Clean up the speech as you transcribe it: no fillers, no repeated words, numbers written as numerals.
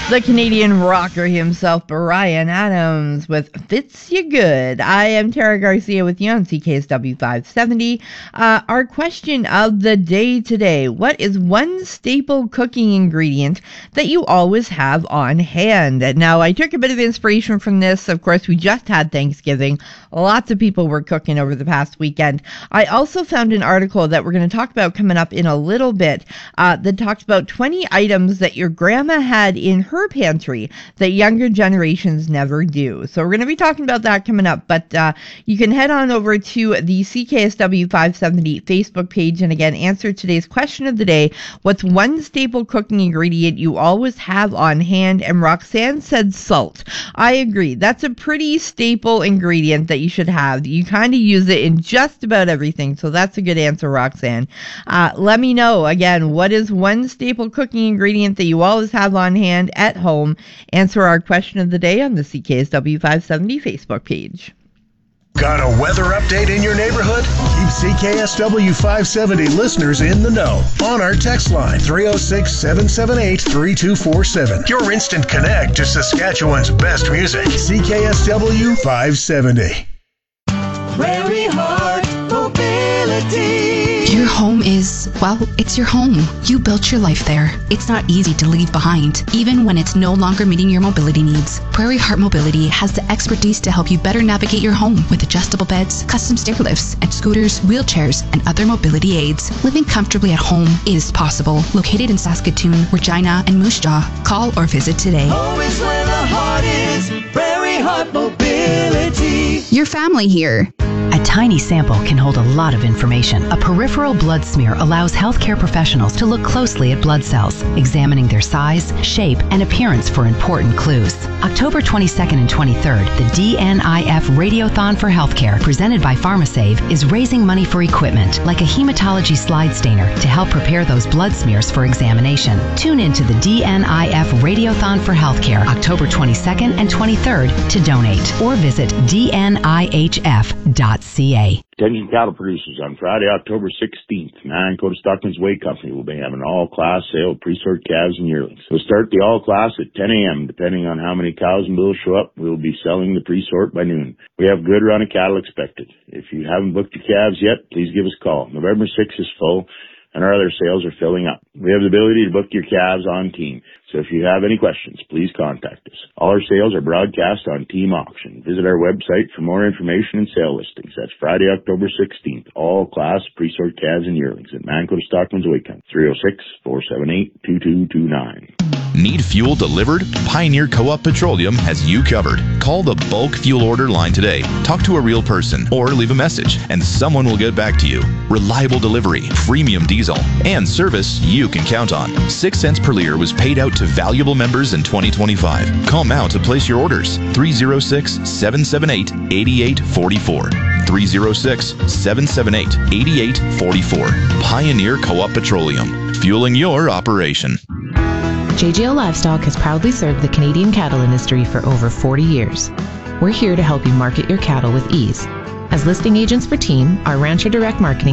The Canadian rocker himself, Bryan Adams, with Fits You Good. I am Tara Garcia with you on CKSW 570. Our question of the day today: what is one staple cooking ingredient that you always have on hand? Now, I took a bit of inspiration from this. Of course, we just had Thanksgiving. Lots of people were cooking over the past weekend. I also found an article that we're going to talk about coming up in a little bit that talks about 20 items that your grandma had in her pantry that younger generations never do. So we're going to be talking about that coming up, but you can head on over to the CKSW 570 Facebook page and again answer today's question of the day: what's one staple cooking ingredient you always have on hand? And Roxanne said salt. I agree. That's a pretty staple ingredient that you should have. You kind of use it in just about everything, so that's a good answer, Roxanne. Let me know again, what is one staple cooking ingredient that you always have on hand at home? Answer our question of the day on the CKSW 570 Facebook page. Got a weather update in your neighborhood? Keep CKSW 570 listeners in the know on our text line 306-778-3247. Your instant connect to Saskatchewan's best music. CKSW 570. Prairie Heart Mobility. Your home is, well, it's your home. You built your life there. It's not easy to leave behind, even when it's no longer meeting your mobility needs. Prairie Heart Mobility has the expertise to help you better navigate your home with adjustable beds, custom stair lifts, and scooters, wheelchairs, and other mobility aids. Living comfortably at home is possible. Located in Saskatoon, Regina, and Moose Jaw. Call or visit today. Home is where the heart is. Prairie Heart Mobility. Your family here. A tiny sample can hold a lot of information. A peripheral blood smear allows healthcare professionals to look closely at blood cells, examining their size, shape, and appearance for important clues. October 22nd and 23rd, the DNIF Radiothon for Healthcare, presented by PharmaSave, is raising money for equipment like a hematology slide stainer to help prepare those blood smears for examination. Tune in to the DNIF Radiothon for Healthcare, October 22nd and 23rd to donate, or visit dnihf.ca. Attention cattle producers, on Friday, October 16th, Mancoda Stockman's Way Company will be having an all-class sale of pre-sort calves and yearlings. We'll start the all-class at 10 a.m. Depending on how many cows and bulls show up, we will be selling the pre-sort by noon. We have a good run of cattle expected. If you haven't booked your calves yet, please give us a call. November 6th is full, and our other sales are filling up. We have the ability to book your calves on Team, so if you have any questions, please contact us. All our sales are broadcast on Team Auction. Visit our website for more information and sale listings. That's Friday, October 16th. All class pre-sort calves and yearlings at Mancoda Stockman's Way Company, 306-478-2229. Need fuel delivered? Pioneer Co-op Petroleum has you covered. Call the bulk fuel order line today. Talk to a real person or leave a message and someone will get back to you. Reliable delivery, premium diesel, and service you can count on. 6 cents per liter was paid out to valuable members in 2025. Call now to place your orders. 306-778-8844. 306-778-8844. Pioneer Co-op Petroleum. Fueling your operation. JGL Livestock has proudly served the Canadian cattle industry for over 40 years. We're here to help you market your cattle with ease. As listing agents for Team, our Rancher Direct Marketing